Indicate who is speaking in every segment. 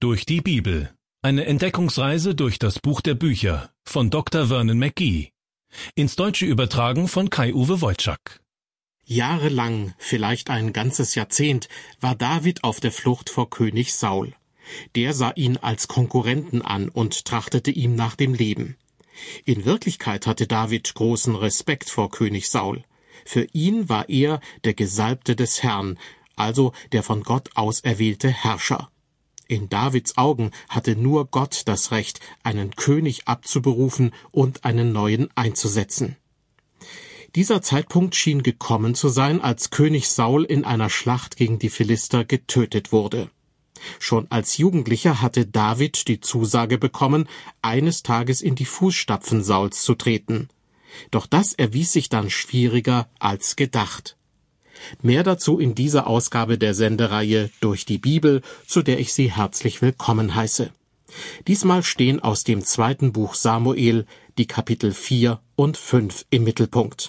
Speaker 1: Durch die Bibel. Eine Entdeckungsreise durch das Buch der Bücher von Dr. Vernon McGee. Ins Deutsche übertragen von Kai-Uwe Wojczak.
Speaker 2: Jahrelang, vielleicht ein ganzes Jahrzehnt, war David auf der Flucht vor König Saul. Der sah ihn als Konkurrenten an und trachtete ihm nach dem Leben. In Wirklichkeit hatte David großen Respekt vor König Saul. Für ihn war er der Gesalbte des Herrn, also der von Gott auserwählte Herrscher. In Davids Augen hatte nur Gott das Recht, einen König abzuberufen und einen neuen einzusetzen. Dieser Zeitpunkt schien gekommen zu sein, als König Saul in einer Schlacht gegen die Philister getötet wurde. Schon als Jugendlicher hatte David die Zusage bekommen, eines Tages in die Fußstapfen Sauls zu treten. Doch das erwies sich dann schwieriger als gedacht. Mehr dazu in dieser Ausgabe der Sendereihe Durch die Bibel, zu der ich Sie herzlich willkommen heiße. Diesmal stehen aus dem 2. Buch Samuel die Kapitel 4 und 5 im Mittelpunkt.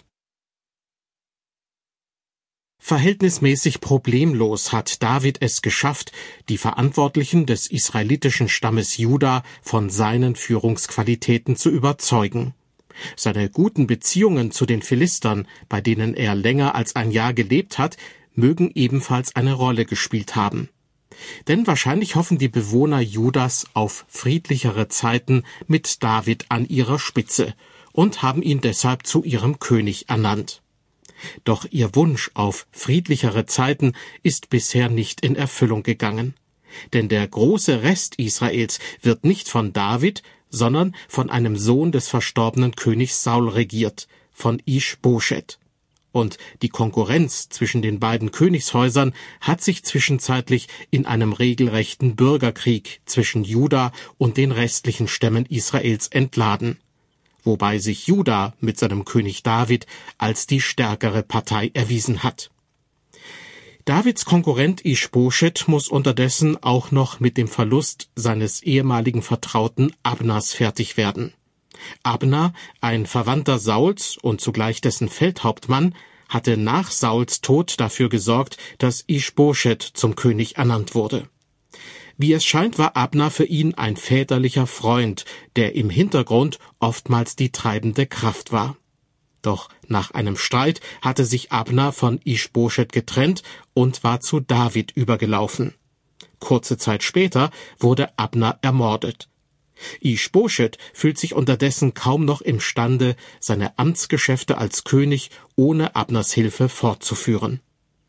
Speaker 2: Verhältnismäßig problemlos hat David es geschafft, die Verantwortlichen des israelitischen Stammes Juda von seinen Führungsqualitäten zu überzeugen. Seine guten Beziehungen zu den Philistern, bei denen er länger als ein Jahr gelebt hat, mögen ebenfalls eine Rolle gespielt haben. Denn wahrscheinlich hoffen die Bewohner Judas auf friedlichere Zeiten mit David an ihrer Spitze und haben ihn deshalb zu ihrem König ernannt. Doch ihr Wunsch auf friedlichere Zeiten ist bisher nicht in Erfüllung gegangen. Denn der große Rest Israels wird nicht von David, sondern von einem Sohn des verstorbenen Königs Saul regiert, von Isch-Boschet. Und die Konkurrenz zwischen den beiden Königshäusern hat sich zwischenzeitlich in einem regelrechten Bürgerkrieg zwischen Juda und den restlichen Stämmen Israels entladen, wobei sich Juda mit seinem König David als die stärkere Partei erwiesen hat. Davids Konkurrent Isch-Boschet muss unterdessen auch noch mit dem Verlust seines ehemaligen Vertrauten Abners fertig werden. Abner, ein Verwandter Sauls und zugleich dessen Feldhauptmann, hatte nach Sauls Tod dafür gesorgt, dass Isch-Boschet zum König ernannt wurde. Wie es scheint, war Abner für ihn ein väterlicher Freund, der im Hintergrund oftmals die treibende Kraft war. Doch nach einem Streit hatte sich Abner von Isch-Boschet getrennt und war zu David übergelaufen. Kurze Zeit später wurde Abner ermordet. Isch-Boschet fühlt sich unterdessen kaum noch imstande, seine Amtsgeschäfte als König ohne Abners Hilfe fortzuführen.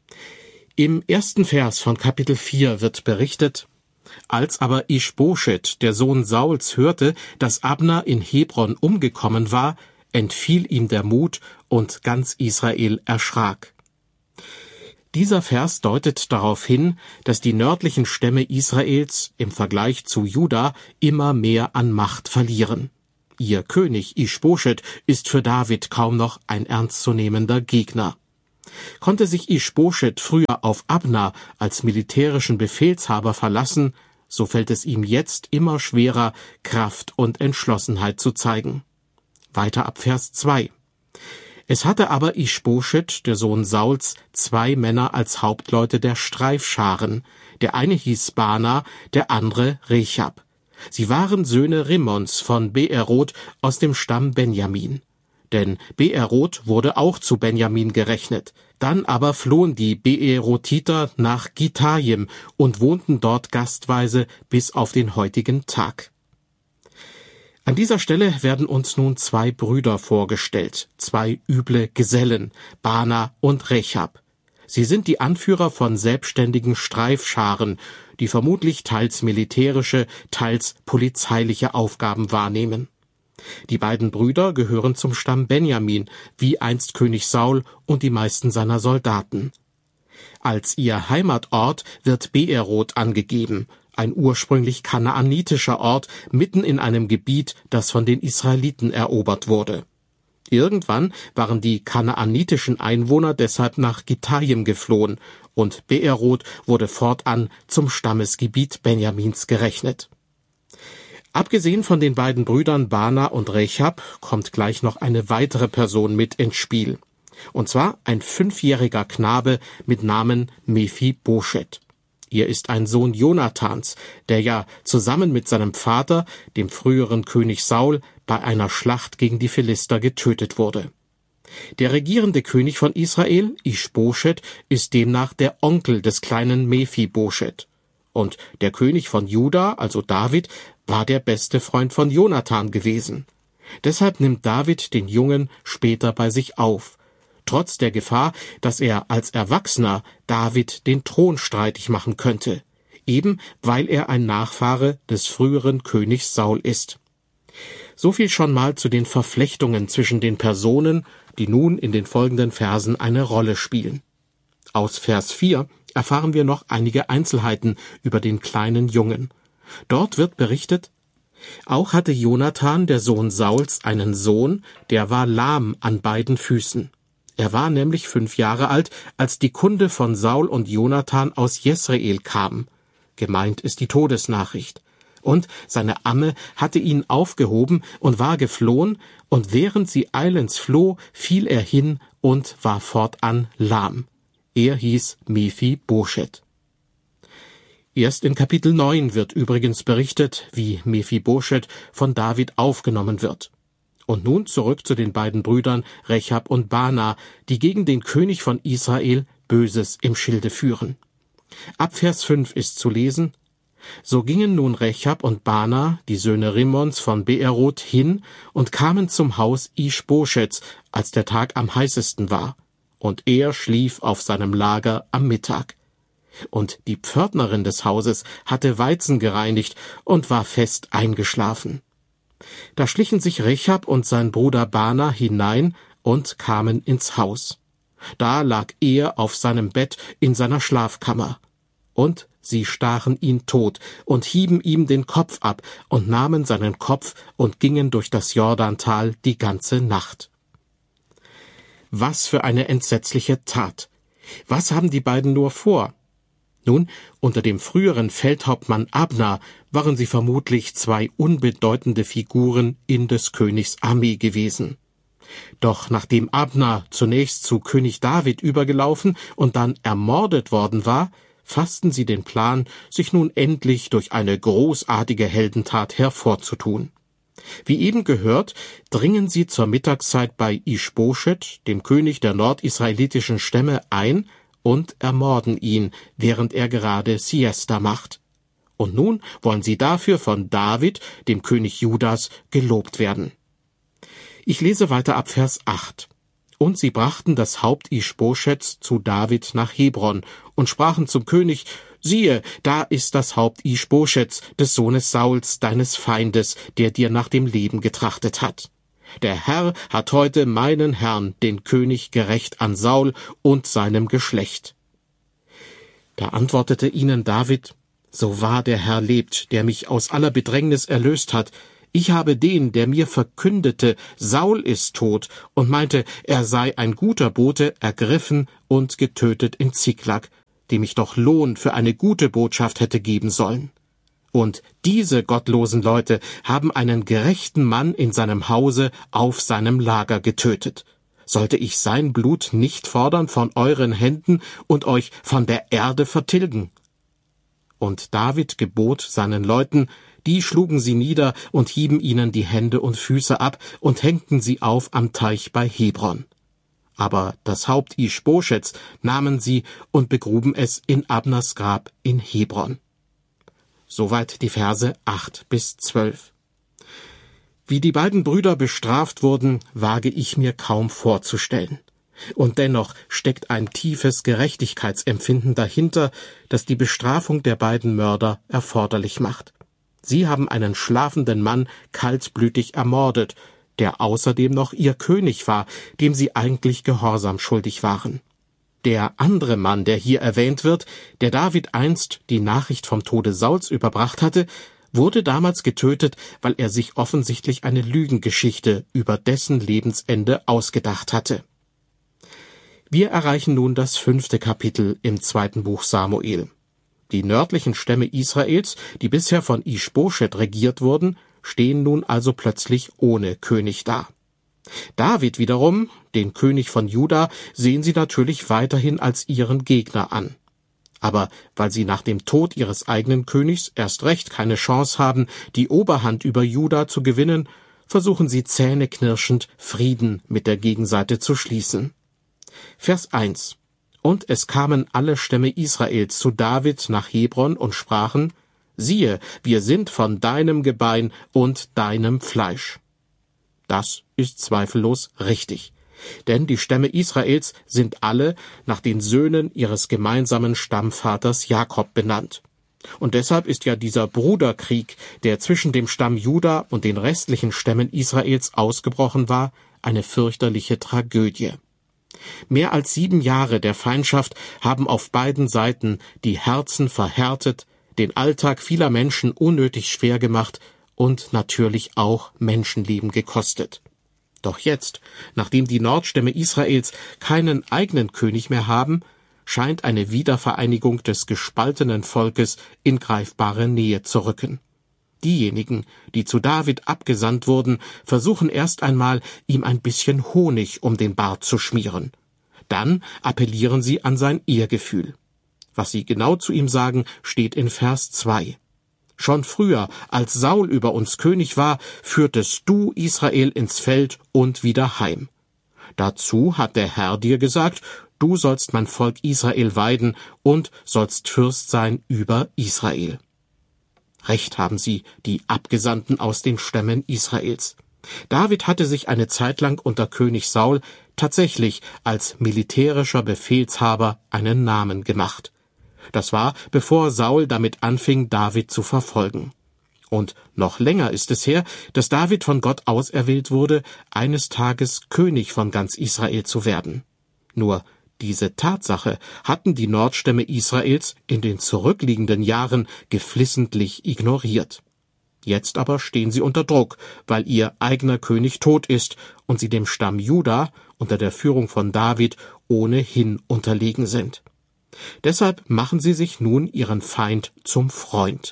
Speaker 2: Im 1. Vers von Kapitel 4 wird berichtet: Als aber Isch-Boschet, der Sohn Sauls, hörte, dass Abner in Hebron umgekommen war, entfiel ihm der Mut und ganz Israel erschrak. Dieser Vers deutet darauf hin, dass die nördlichen Stämme Israels im Vergleich zu Juda immer mehr an Macht verlieren. Ihr König Isch-Boschet ist für David kaum noch ein ernstzunehmender Gegner. Konnte sich Isch-Boschet früher auf Abner als militärischen Befehlshaber verlassen, so fällt es ihm jetzt immer schwerer, Kraft und Entschlossenheit zu zeigen. Weiter ab Vers 2. Es hatte aber Isch-Boschet, der Sohn Sauls, 2 Männer als Hauptleute der Streifscharen. Der eine hieß Bana, der andere Rechab. Sie waren Söhne Rimmons von Beeroth aus dem Stamm Benjamin. Denn Beeroth wurde auch zu Benjamin gerechnet. Dann aber flohen die Beerothiter nach Gittaim und wohnten dort gastweise bis auf den heutigen Tag. An dieser Stelle werden uns nun 2 Brüder vorgestellt, 2 üble Gesellen, Bana und Rechab. Sie sind die Anführer von selbstständigen Streifscharen, die vermutlich teils militärische, teils polizeiliche Aufgaben wahrnehmen. Die beiden Brüder gehören zum Stamm Benjamin, wie einst König Saul und die meisten seiner Soldaten. Als ihr Heimatort wird Beeroth angegeben, ein ursprünglich kanaanitischer Ort mitten in einem Gebiet, das von den Israeliten erobert wurde. Irgendwann waren die kanaanitischen Einwohner deshalb nach Gittaim geflohen und Beeroth wurde fortan zum Stammesgebiet Benjamins gerechnet. Abgesehen von den beiden Brüdern Bana und Rechab kommt gleich noch eine weitere Person mit ins Spiel. Und zwar ein 5-jähriger Knabe mit Namen Mephiboschet. Er ist ein Sohn Jonathans, der ja zusammen mit seinem Vater, dem früheren König Saul, bei einer Schlacht gegen die Philister getötet wurde. Der regierende König von Israel, Ischboschet, ist demnach der Onkel des kleinen Mephiboschet. Und der König von Juda, also David, war der beste Freund von Jonathan gewesen. Deshalb nimmt David den Jungen später bei sich auf, trotz der Gefahr, dass er als Erwachsener David den Thron streitig machen könnte, eben weil er ein Nachfahre des früheren Königs Saul ist. So viel schon mal zu den Verflechtungen zwischen den Personen, die nun in den folgenden Versen eine Rolle spielen. Aus Vers 4 erfahren wir noch einige Einzelheiten über den kleinen Jungen. Dort wird berichtet: Auch hatte Jonathan, der Sohn Sauls, einen Sohn, der war lahm an beiden Füßen. Er war nämlich 5 Jahre alt, als die Kunde von Saul und Jonathan aus Jesreel kam. Gemeint ist die Todesnachricht. Und seine Amme hatte ihn aufgehoben und war geflohen, und während sie eilends floh, fiel er hin und war fortan lahm. Er hieß Mephiboschet. Erst in Kapitel 9 wird übrigens berichtet, wie Mephiboschet von David aufgenommen wird. Und nun zurück zu den beiden Brüdern Rechab und Baana, die gegen den König von Israel Böses im Schilde führen. Ab Vers 5 ist zu lesen: So gingen nun Rechab und Baana, die Söhne Rimmons von Beeroth, hin und kamen zum Haus Ischboschets, als der Tag am heißesten war. Und er schlief auf seinem Lager am Mittag. Und die Pförtnerin des Hauses hatte Weizen gereinigt und war fest eingeschlafen. Da schlichen sich Rechab und sein Bruder Baana hinein und kamen ins Haus. Da lag er auf seinem Bett in seiner Schlafkammer. Und sie stachen ihn tot und hieben ihm den Kopf ab und nahmen seinen Kopf und gingen durch das Jordantal die ganze Nacht. Was für eine entsetzliche Tat! Was haben die beiden nur vor? Nun, unter dem früheren Feldhauptmann Abner waren sie vermutlich 2 unbedeutende Figuren in des Königs Armee gewesen. Doch nachdem Abner zunächst zu König David übergelaufen und dann ermordet worden war, fassten sie den Plan, sich nun endlich durch eine großartige Heldentat hervorzutun. Wie eben gehört, dringen sie zur Mittagszeit bei Ischboschet, dem König der nordisraelitischen Stämme, ein und ermorden ihn, während er gerade Siesta macht. Und nun wollen sie dafür von David, dem König Judas, gelobt werden. Ich lese weiter ab Vers 8. Und sie brachten das Haupt Ischboschets zu David nach Hebron und sprachen zum König: Siehe, da ist das Haupt Ischboschets, des Sohnes Sauls, deines Feindes, der dir nach dem Leben getrachtet hat. Der Herr hat heute meinen Herrn, den König, gerächt an Saul und seinem Geschlecht. Da antwortete ihnen David: So wahr der Herr lebt, der mich aus aller Bedrängnis erlöst hat, ich habe den, der mir verkündete, Saul ist tot, und meinte, er sei ein guter Bote, ergriffen und getötet in Ziklag, dem ich doch Lohn für eine gute Botschaft hätte geben sollen. Und diese gottlosen Leute haben einen gerechten Mann in seinem Hause auf seinem Lager getötet. Sollte ich sein Blut nicht fordern von euren Händen und euch von der Erde vertilgen? Und David gebot seinen Leuten, die schlugen sie nieder und hieben ihnen die Hände und Füße ab und hängten sie auf am Teich bei Hebron. Aber das Haupt Ischboschets nahmen sie und begruben es in Abners Grab in Hebron. Soweit die Verse 8-12. Wie die beiden Brüder bestraft wurden, wage ich mir kaum vorzustellen. Und dennoch steckt ein tiefes Gerechtigkeitsempfinden dahinter, das die Bestrafung der beiden Mörder erforderlich macht. Sie haben einen schlafenden Mann kaltblütig ermordet, der außerdem noch ihr König war, dem sie eigentlich Gehorsam schuldig waren. Der andere Mann, der hier erwähnt wird, der David einst die Nachricht vom Tode Sauls überbracht hatte, wurde damals getötet, weil er sich offensichtlich eine Lügengeschichte über dessen Lebensende ausgedacht hatte. Wir erreichen nun das 5. Kapitel im 2. Buch Samuel. Die nördlichen Stämme Israels, die bisher von Ischboschet regiert wurden, stehen nun also plötzlich ohne König da. David wiederum, den König von Juda, sehen sie natürlich weiterhin als ihren Gegner an. Aber weil sie nach dem Tod ihres eigenen Königs erst recht keine Chance haben, die Oberhand über Juda zu gewinnen, versuchen sie zähneknirschend, Frieden mit der Gegenseite zu schließen. Vers 1: Und es kamen alle Stämme Israels zu David nach Hebron und sprachen: Siehe, wir sind von deinem Gebein und deinem Fleisch. Das ist zweifellos richtig. Denn die Stämme Israels sind alle nach den Söhnen ihres gemeinsamen Stammvaters Jakob benannt. Und deshalb ist ja dieser Bruderkrieg, der zwischen dem Stamm Juda und den restlichen Stämmen Israels ausgebrochen war, eine fürchterliche Tragödie. Mehr als 7 Jahre der Feindschaft haben auf beiden Seiten die Herzen verhärtet, den Alltag vieler Menschen unnötig schwer gemacht und natürlich auch Menschenleben gekostet. Doch jetzt, nachdem die Nordstämme Israels keinen eigenen König mehr haben, scheint eine Wiedervereinigung des gespaltenen Volkes in greifbare Nähe zu rücken. Diejenigen, die zu David abgesandt wurden, versuchen erst einmal, ihm ein bisschen Honig um den Bart zu schmieren. Dann appellieren sie an sein Ehrgefühl. Was sie genau zu ihm sagen, steht in Vers 2. Schon früher, als Saul über uns König war, führtest du Israel ins Feld und wieder heim. Dazu hat der Herr dir gesagt, du sollst mein Volk Israel weiden und sollst Fürst sein über Israel. Recht haben sie, die Abgesandten aus den Stämmen Israels. David hatte sich eine Zeit lang unter König Saul tatsächlich als militärischer Befehlshaber einen Namen gemacht. Das war, bevor Saul damit anfing, David zu verfolgen. Und noch länger ist es her, dass David von Gott auserwählt wurde, eines Tages König von ganz Israel zu werden. Nur diese Tatsache hatten die Nordstämme Israels in den zurückliegenden Jahren geflissentlich ignoriert. Jetzt aber stehen sie unter Druck, weil ihr eigener König tot ist und sie dem Stamm Juda unter der Führung von David ohnehin unterlegen sind. Deshalb machen sie sich nun ihren Feind zum Freund.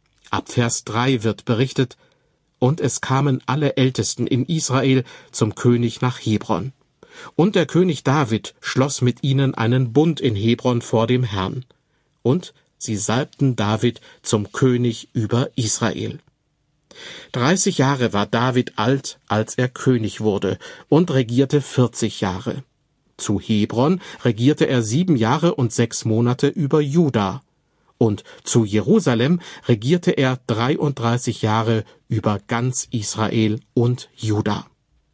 Speaker 2: Ab Vers 3 wird berichtet: Und es kamen alle Ältesten in Israel zum König nach Hebron. Und der König David schloss mit ihnen einen Bund in Hebron vor dem Herrn. Und sie salbten David zum König über Israel. 30 Jahre war David alt, als er König wurde, und regierte 40 Jahre. Zu Hebron regierte er 7 Jahre und 6 Monate über Juda. Und zu Jerusalem regierte er 33 Jahre über ganz Israel und Juda.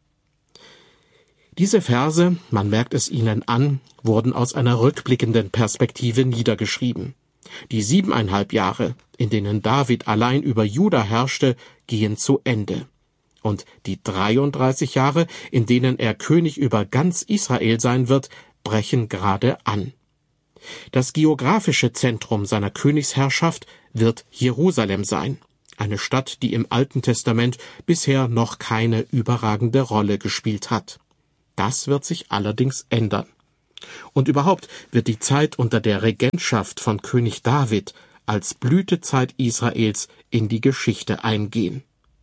Speaker 2: Diese Verse, man merkt es ihnen an, wurden aus einer rückblickenden Perspektive niedergeschrieben. Die 7,5 Jahre, in denen David allein über Juda herrschte, gehen zu Ende. Und die 33 Jahre, in denen er König über ganz Israel sein wird, brechen gerade an. Das geografische Zentrum seiner Königsherrschaft wird Jerusalem sein, eine Stadt, die im Alten Testament bisher noch keine überragende Rolle gespielt hat. Das wird sich allerdings ändern. Und überhaupt wird die Zeit unter der Regentschaft von König David als Blütezeit Israels in die Geschichte eingehen.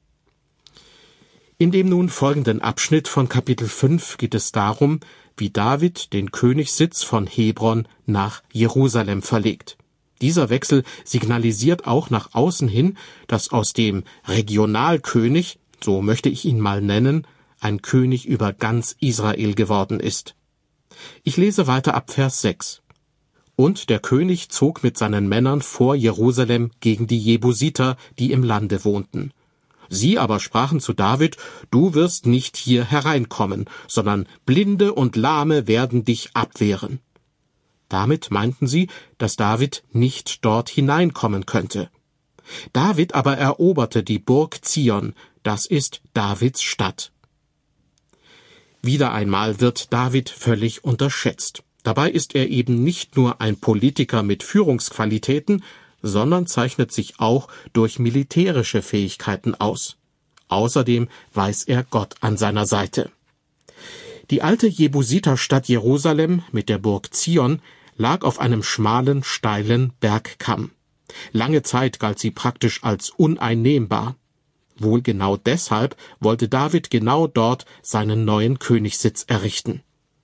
Speaker 2: In dem nun folgenden Abschnitt von Kapitel 5 geht es darum, wie David den Königssitz von Hebron nach Jerusalem verlegt. Dieser Wechsel signalisiert auch nach außen hin, dass aus dem Regionalkönig, so möchte ich ihn mal nennen, ein König über ganz Israel geworden ist. Ich lese weiter ab Vers 6. Und der König zog mit seinen Männern vor Jerusalem gegen die Jebusiter, die im Lande wohnten. Sie aber sprachen zu David: Du wirst nicht hier hereinkommen, sondern Blinde und Lahme werden dich abwehren. Damit meinten sie, dass David nicht dort hineinkommen könnte. David aber eroberte die Burg Zion, das ist Davids Stadt. Wieder einmal wird David völlig unterschätzt. Dabei ist er eben nicht nur ein Politiker mit Führungsqualitäten, sondern zeichnet sich auch durch militärische Fähigkeiten aus. Außerdem weiß er Gott an seiner Seite. Die alte Jebusiterstadt Jerusalem mit der Burg Zion lag auf einem schmalen, steilen Bergkamm. Lange Zeit galt sie praktisch als uneinnehmbar. Wohl genau deshalb wollte David genau dort seinen neuen Königssitz errichten.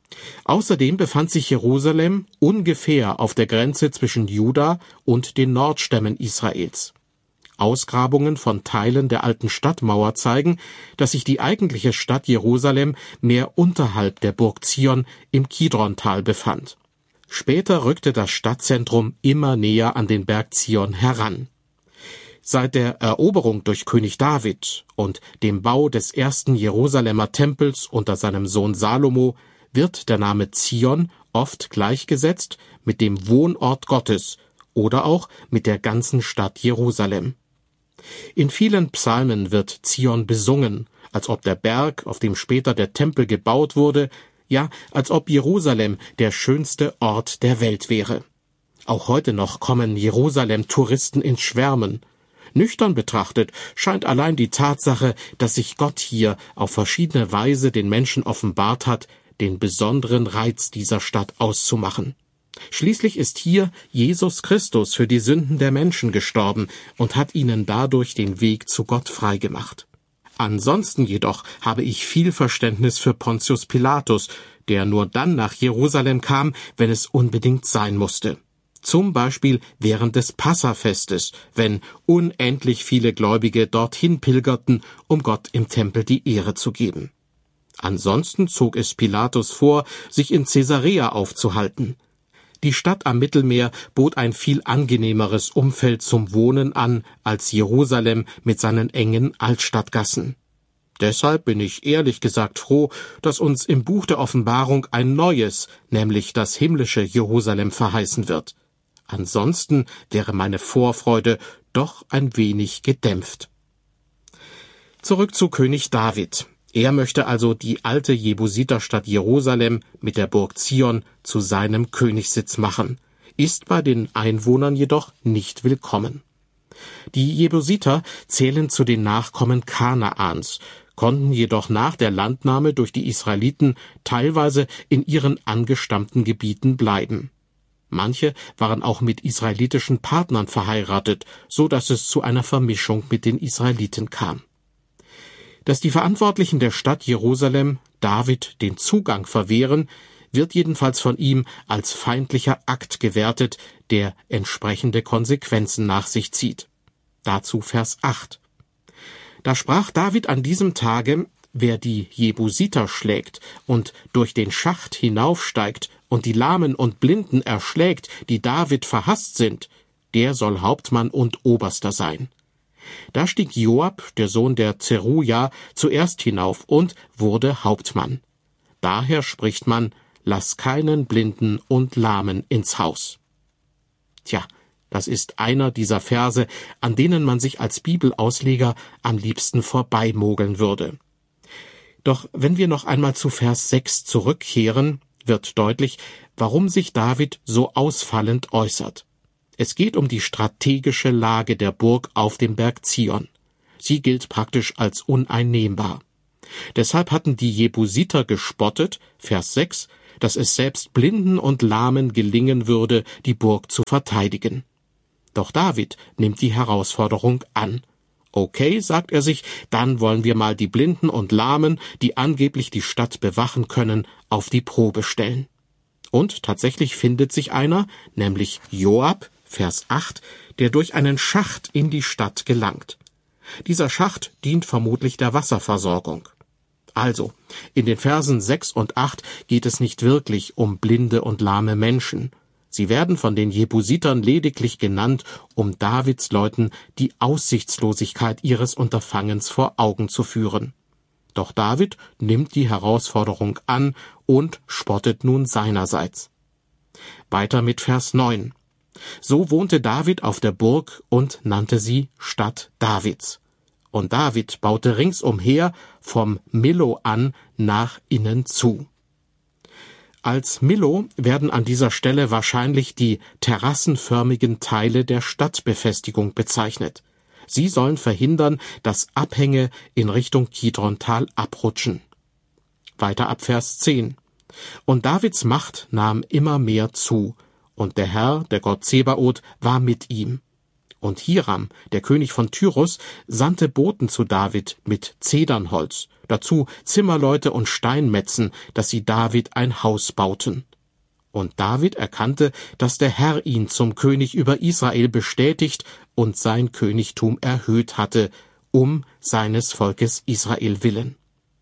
Speaker 2: Außerdem befand sich Jerusalem ungefähr auf der Grenze zwischen Juda und den Nordstämmen Israels. Ausgrabungen von Teilen der alten Stadtmauer zeigen, dass sich die eigentliche Stadt Jerusalem mehr unterhalb der Burg Zion im Kidrontal befand. Später rückte das Stadtzentrum immer näher an den Berg Zion heran. Seit der Eroberung durch König David und dem Bau des ersten Jerusalemer Tempels unter seinem Sohn Salomo wird der Name Zion oft gleichgesetzt mit dem Wohnort Gottes oder auch mit der ganzen Stadt Jerusalem. In vielen Psalmen wird Zion besungen, als ob der Berg, auf dem später der Tempel gebaut wurde, ja, als ob Jerusalem der schönste Ort der Welt wäre. Auch heute noch kommen Jerusalem-Touristen in Schwärmen. Nüchtern betrachtet scheint allein die Tatsache, dass sich Gott hier auf verschiedene Weise den Menschen offenbart hat, den besonderen Reiz dieser Stadt auszumachen. Schließlich ist hier Jesus Christus für die Sünden der Menschen gestorben und hat ihnen dadurch den Weg zu Gott freigemacht. Ansonsten jedoch habe ich viel Verständnis für Pontius Pilatus, der nur dann nach Jerusalem kam, wenn es unbedingt sein musste. Zum Beispiel während des Passafestes, wenn unendlich viele Gläubige dorthin pilgerten, um Gott im Tempel die Ehre zu geben. Ansonsten zog es Pilatus vor, sich in Caesarea aufzuhalten. Die Stadt am Mittelmeer bot ein viel angenehmeres Umfeld zum Wohnen an als Jerusalem mit seinen engen Altstadtgassen. Deshalb bin ich ehrlich gesagt froh, dass uns im Buch der Offenbarung ein neues, nämlich das himmlische Jerusalem verheißen wird. Ansonsten wäre meine Vorfreude doch ein wenig gedämpft. Zurück zu König David. Er möchte also die alte Jebusiterstadt Jerusalem mit der Burg Zion zu seinem Königssitz machen, ist bei den Einwohnern jedoch nicht willkommen. Die Jebusiter zählen zu den Nachkommen Kanaans, konnten jedoch nach der Landnahme durch die Israeliten teilweise in ihren angestammten Gebieten bleiben. Manche waren auch mit israelitischen Partnern verheiratet, so dass es zu einer Vermischung mit den Israeliten kam. Dass die Verantwortlichen der Stadt Jerusalem David den Zugang verwehren, wird jedenfalls von ihm als feindlicher Akt gewertet, der entsprechende Konsequenzen nach sich zieht. Dazu Vers 8. Da sprach David an diesem Tage: Wer die Jebusiter schlägt und durch den Schacht hinaufsteigt und die Lahmen und Blinden erschlägt, die David verhasst sind, der soll Hauptmann und Oberster sein. Da stieg Joab, der Sohn der Zeruja, zuerst hinauf und wurde Hauptmann. Daher spricht man: Lass keinen Blinden und Lahmen ins Haus. Tja, das ist einer dieser Verse, an denen man sich als Bibelausleger am liebsten vorbeimogeln würde. Doch wenn wir noch einmal zu Vers 6 zurückkehren, wird deutlich, warum sich David so ausfallend äußert. Es geht um die strategische Lage der Burg auf dem Berg Zion. Sie gilt praktisch als uneinnehmbar. Deshalb hatten die Jebusiter gespottet, Vers 6, dass es selbst Blinden und Lahmen gelingen würde, die Burg zu verteidigen. Doch David nimmt die Herausforderung an. Okay, sagt er sich, dann wollen wir mal die Blinden und Lahmen, die angeblich die Stadt bewachen können, auf die Probe stellen. Und tatsächlich findet sich einer, nämlich Joab, Vers 8, der durch einen Schacht in die Stadt gelangt. Dieser Schacht dient vermutlich der Wasserversorgung. Also, in den Versen 6 und 8 geht es nicht wirklich um blinde und lahme Menschen. Sie werden von den Jebusitern lediglich genannt, um Davids Leuten die Aussichtslosigkeit ihres Unterfangens vor Augen zu führen. Doch David nimmt die Herausforderung an und spottet nun seinerseits. Weiter mit Vers 9. So wohnte David auf der Burg und nannte sie Stadt Davids. Und David baute ringsumher vom Millo an nach innen zu. Als Millo werden an dieser Stelle wahrscheinlich die terrassenförmigen Teile der Stadtbefestigung bezeichnet. Sie sollen verhindern, dass Abhänge in Richtung Kidrontal abrutschen. Weiter ab Vers 10. Und Davids Macht nahm immer mehr zu, und der Herr, der Gott Zebaoth, war mit ihm. Und Hiram, der König von Tyrus, sandte Boten zu David mit Zedernholz, dazu Zimmerleute und Steinmetzen, dass sie David ein Haus bauten. Und David erkannte, dass der Herr ihn zum König über Israel bestätigt und sein Königtum erhöht hatte, um seines Volkes Israel willen.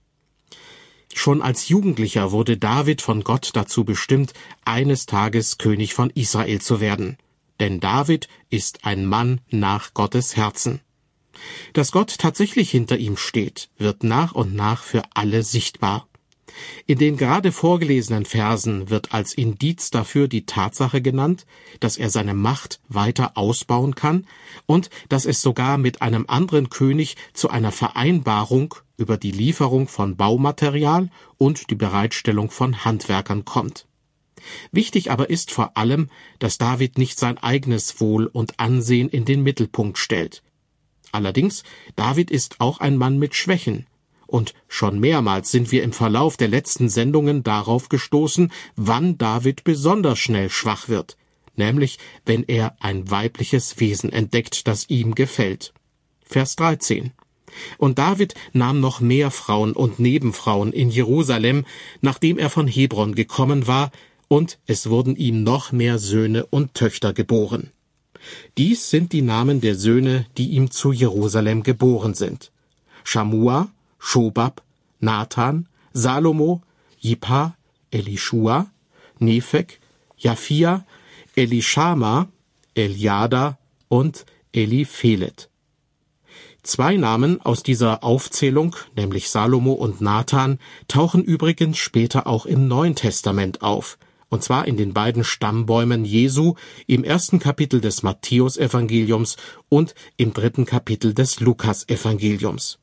Speaker 2: Schon als Jugendlicher wurde David von Gott dazu bestimmt, eines Tages König von Israel zu werden. Denn David ist ein Mann nach Gottes Herzen. Dass Gott tatsächlich hinter ihm steht, wird nach und nach für alle sichtbar. In den gerade vorgelesenen Versen wird als Indiz dafür die Tatsache genannt, dass er seine Macht weiter ausbauen kann und dass es sogar mit einem anderen König zu einer Vereinbarung über die Lieferung von Baumaterial und die Bereitstellung von Handwerkern kommt. Wichtig aber ist vor allem, dass David nicht sein eigenes Wohl und Ansehen in den Mittelpunkt stellt. Allerdings, David ist auch ein Mann mit Schwächen. Und schon mehrmals sind wir im Verlauf der letzten Sendungen darauf gestoßen, wann David besonders schnell schwach wird, nämlich wenn er ein weibliches Wesen entdeckt, das ihm gefällt. Vers 13. Und David nahm noch mehr Frauen und Nebenfrauen in Jerusalem, nachdem er von Hebron gekommen war, und es wurden ihm noch mehr Söhne und Töchter geboren. Dies sind die Namen der Söhne, die ihm zu Jerusalem geboren sind: Schamua, Schobab, Nathan, Salomo, Jippa, Elischua, Nepheg, Japhia, Elishama, Eliada und Eliphelet. 2 Namen aus dieser Aufzählung, nämlich Salomo und Nathan, tauchen übrigens später auch im Neuen Testament auf, und zwar in den beiden Stammbäumen Jesu im 1. Kapitel des Matthäusevangeliums und im 3. Kapitel des Lukasevangeliums.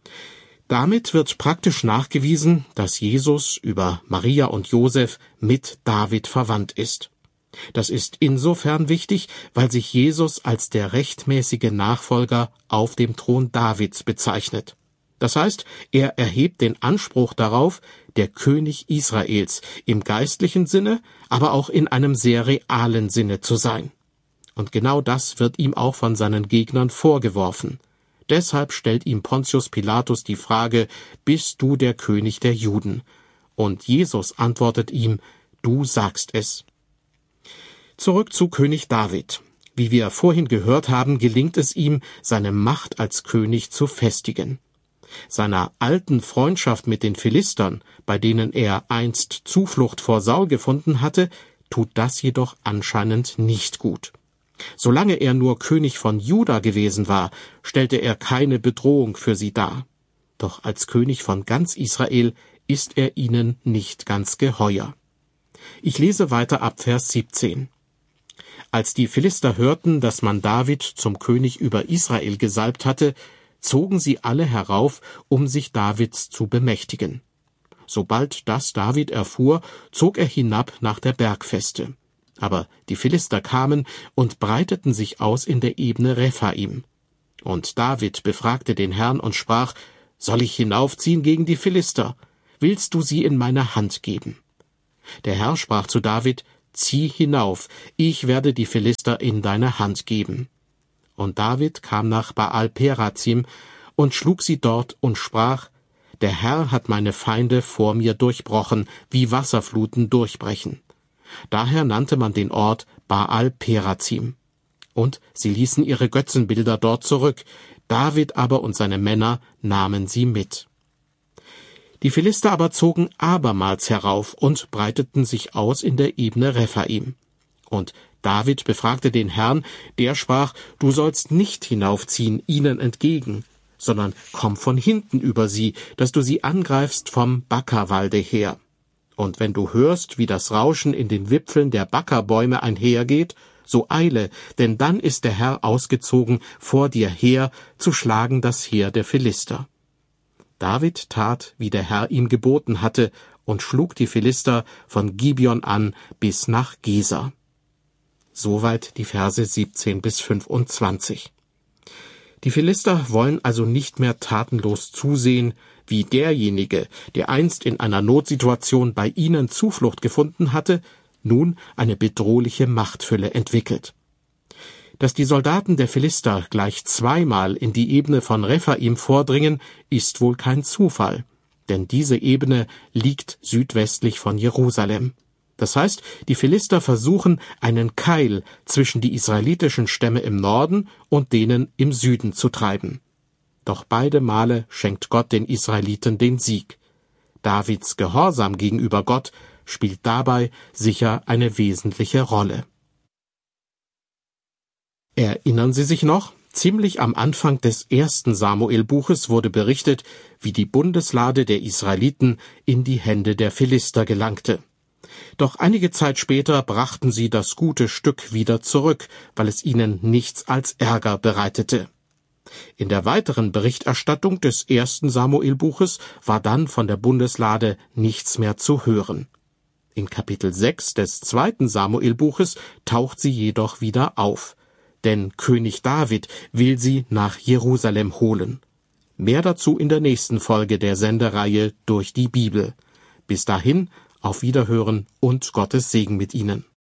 Speaker 2: Damit wird praktisch nachgewiesen, dass Jesus über Maria und Josef mit David verwandt ist. Das ist insofern wichtig, weil sich Jesus als der rechtmäßige Nachfolger auf dem Thron Davids bezeichnet. Das heißt, er erhebt den Anspruch darauf, der König Israels im geistlichen Sinne, aber auch in einem sehr realen Sinne zu sein. Und genau das wird ihm auch von seinen Gegnern vorgeworfen. Deshalb stellt ihm Pontius Pilatus die Frage: Bist du der König der Juden? Und Jesus antwortet ihm: Du sagst es. Zurück zu König David. Wie wir vorhin gehört haben, gelingt es ihm, seine Macht als König zu festigen. Seiner alten Freundschaft mit den Philistern, bei denen er einst Zuflucht vor Saul gefunden hatte, tut das jedoch anscheinend nicht gut. Solange er nur König von Juda gewesen war, stellte er keine Bedrohung für sie dar. Doch als König von ganz Israel ist er ihnen nicht ganz geheuer. Ich lese weiter ab Vers 17. Als die Philister hörten, dass man David zum König über Israel gesalbt hatte, zogen sie alle herauf, um sich Davids zu bemächtigen. Sobald das David erfuhr, zog er hinab nach der Bergfeste. Aber die Philister kamen und breiteten sich aus in der Ebene Rephaim. Und David befragte den Herrn und sprach: Soll ich hinaufziehen gegen die Philister? Willst du sie in meine Hand geben? Der Herr sprach zu David: Zieh hinauf, ich werde die Philister in deine Hand geben. Und David kam nach Baal-Perazim und schlug sie dort und sprach: Der Herr hat meine Feinde vor mir durchbrochen, wie Wasserfluten durchbrechen. Daher nannte man den Ort Baal-Perazim. Und sie ließen ihre Götzenbilder dort zurück, David aber und seine Männer nahmen sie mit. Die Philister aber zogen abermals herauf und breiteten sich aus in der Ebene Rephaim. Und David befragte den Herrn, der sprach: Du sollst nicht hinaufziehen ihnen entgegen, sondern komm von hinten über sie, dass du sie angreifst vom Backerwalde her. Und wenn du hörst, wie das Rauschen in den Wipfeln der Backerbäume einhergeht, so eile, denn dann ist der Herr ausgezogen vor dir her, zu schlagen das Heer der Philister. David tat, wie der Herr ihm geboten hatte, und schlug die Philister von Gibeon an bis nach Gesa. Soweit die Verse 17 bis 25. Die Philister wollen also nicht mehr tatenlos zusehen, wie derjenige, der einst in einer Notsituation bei ihnen Zuflucht gefunden hatte, nun eine bedrohliche Machtfülle entwickelt. Dass die Soldaten der Philister gleich zweimal in die Ebene von Rephaim vordringen, ist wohl kein Zufall, denn diese Ebene liegt südwestlich von Jerusalem. Das heißt, die Philister versuchen, einen Keil zwischen die israelitischen Stämme im Norden und denen im Süden zu treiben. Doch beide Male schenkt Gott den Israeliten den Sieg. Davids Gehorsam gegenüber Gott spielt dabei sicher eine wesentliche Rolle. Erinnern Sie sich noch? Ziemlich am Anfang des 1. Samuel-Buches wurde berichtet, wie die Bundeslade der Israeliten in die Hände der Philister gelangte. Doch einige Zeit später brachten sie das gute Stück wieder zurück, weil es ihnen nichts als Ärger bereitete. In der weiteren Berichterstattung des 1. Samuel-Buches war dann von der Bundeslade nichts mehr zu hören. In Kapitel 6 des 2. Samuel-Buches taucht sie jedoch wieder auf, denn König David will sie nach Jerusalem holen. Mehr dazu in der nächsten Folge der Sendereihe Durch die Bibel. Bis dahin, auf Wiederhören und Gottes Segen mit Ihnen.